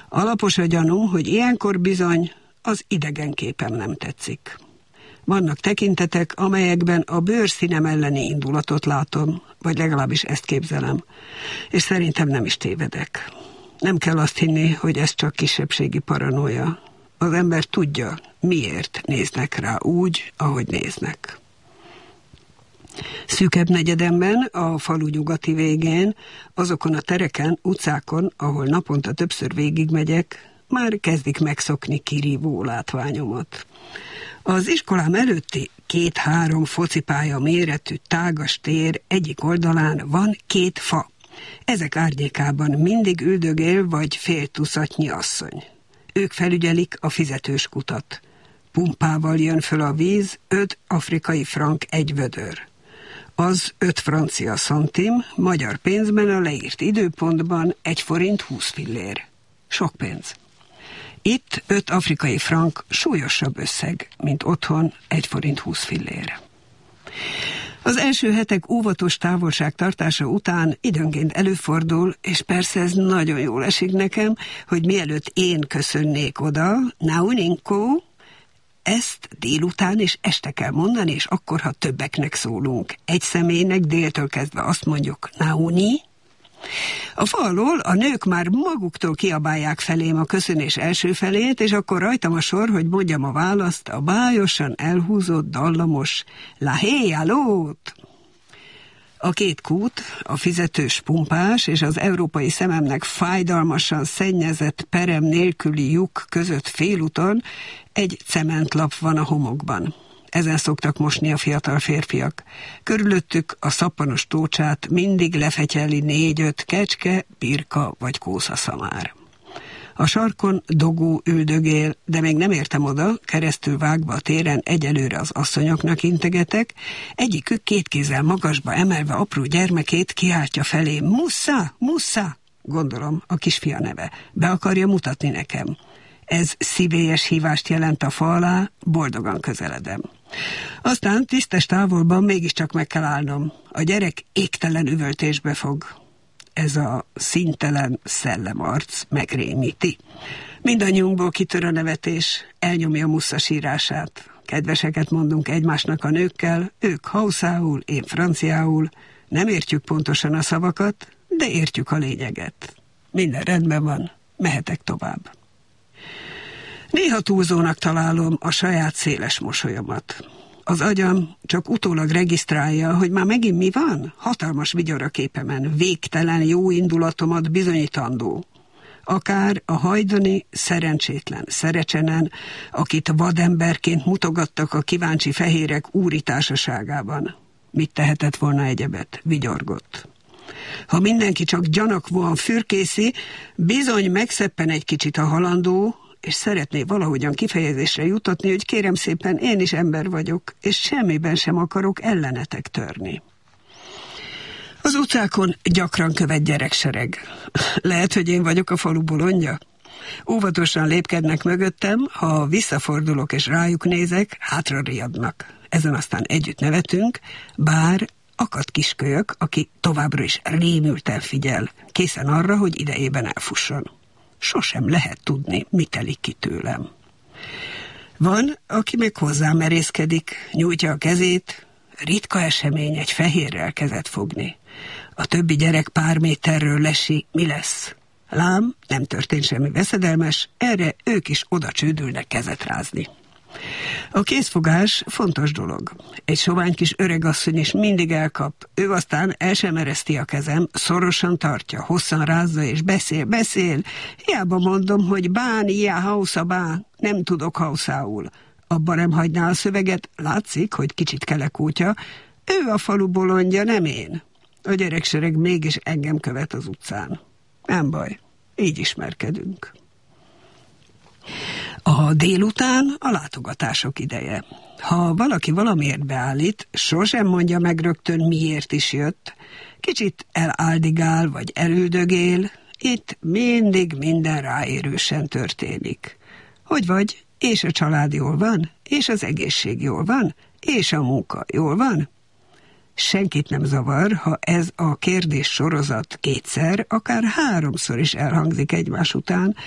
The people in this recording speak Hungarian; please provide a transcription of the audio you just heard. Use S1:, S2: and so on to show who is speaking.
S1: Alapos a gyanúm, hogy ilyenkor bizony az idegen képem nem tetszik. Vannak tekintetek, amelyekben a bőrszínem elleni indulatot látom, vagy legalábbis ezt képzelem, és szerintem nem is tévedek. Nem kell azt hinni, hogy ez csak kisebbségi paranoia. Az ember tudja, miért néznek rá úgy, ahogy néznek. Szűkebb negyedemben, a falu nyugati végén, azokon a tereken, utcákon, ahol naponta többször végigmegyek, már kezdik megszokni kirívó látványomat. Az iskolám előtti 2-3 focipálya méretű tágas tér egyik oldalán van 2 fa. Ezek árnyékában mindig üldögél vagy fél tucatnyi asszony. Ők felügyelik a fizetős kutat. Pumpával jön föl a víz, 5 afrikai frank egy vödör. Az 5 francia centim, magyar pénzben a leírt időpontban 1 forint 20 fillér. Sok pénz. Itt 5 afrikai frank súlyosabb összeg, mint otthon 1 forint 20 fillér. Az első hetek óvatos távolságtartása után időnként előfordul, és persze ez nagyon jól esik nekem, hogy mielőtt én köszönnék oda, Nauninko, ezt délután és este kell mondani, és akkor, ha többeknek szólunk. Egy személynek déltől kezdve azt mondjuk, Nauni. A fa alól a nők már maguktól kiabálják felém a köszönés első felét, és akkor rajtam a sor, hogy mondjam a választ, a bájosan elhúzott, dallamos Lahéjalót. A 2 kút, a fizetős pumpás és az európai szememnek fájdalmasan szennyezett perem nélküli lyuk között félúton egy cementlap van a homokban. Ezen szoktak mosni a fiatal férfiak. Körülöttük a szappanos tócsát mindig lefetyeli 4-5 kecske, birka vagy kószaszamár. A sarkon dogó üldögél, de még nem értem oda, keresztül vágva a téren egyelőre az asszonyoknak integetek, egyikük 2 kézzel magasba emelve apró gyermekét kiáltja felé, Musza, Musza, gondolom a kisfia neve, be akarja mutatni nekem. Ez szívélyes hívást jelent a fa alá, boldogan közeledem. Aztán tisztes távolban mégiscsak meg kell állnom. A gyerek égtelen üvöltésbe fog. Ez a színtelen szellemarc megrémíti. Mindannyiunkból kitör a nevetés, elnyomja Musza sírását. Kedveseket mondunk egymásnak a nőkkel, ők hauszául, én franciául. Nem értjük pontosan a szavakat, de értjük a lényeget. Minden rendben van, mehetek tovább. Néha túlzónak találom a saját széles mosolyomat. Az agyam csak utólag regisztrálja, hogy már megint mi van? Hatalmas vigyor a képemen, végtelen jó indulatomat bizonyítandó. Akár a hajdani szerencsétlen Szerecsenen, akit vademberként mutogattak a kíváncsi fehérek úri társaságában. Mit tehetett volna egyebet? Vigyorgott. Ha mindenki csak gyanakvóan fürkészi, bizony megszeppen egy kicsit a halandó, és szeretné valahogyan kifejezésre jutatni, hogy kérem szépen, én is ember vagyok, és semmiben sem akarok ellenetek törni. Az utcákon gyakran követ gyereksereg. Lehet, hogy én vagyok a falu bolondja? Óvatosan lépkednek mögöttem, ha visszafordulok és rájuk nézek, hátra riadnak. Ezen aztán együtt nevetünk, bár akad kiskölyök, aki továbbra is rémülten figyel, készen arra, hogy idejében elfusson. Sosem lehet tudni, mit telik ki tőlem. Van, aki meg hozzám merészkedik, nyújtja a kezét, ritka esemény egy fehérrel kezet fogni. A többi gyerek pár méterről lesi, mi lesz? Lám, nem történt semmi veszedelmes, erre ők is oda csődülnek kezet rázni. A kézfogás fontos dolog. Egy sovány kis öregasszony is mindig elkap, ő aztán el sem ereszti a kezem, szorosan tartja, hosszan rázza és beszél. Hiába mondom, hogy bán, ilyen hausza bán, nem tudok hauszául. Abba nem hagyná a szöveget, látszik, hogy kicsit kelekútja, ő a falu bolondja, nem én. A gyereksereg mégis engem követ az utcán. Nem baj, így ismerkedünk. A délután a látogatások ideje. Ha valaki valamiért beállít, sosem mondja meg rögtön, miért is jött. Kicsit eláldigál vagy elüldögél, itt mindig minden ráérősen történik. Hogy vagy, és a család jól van, és az egészség jól van, és a munka jól van? Senkit nem zavar, ha ez a kérdés sorozat 2-szer, akár 3-szor is elhangzik egymás után,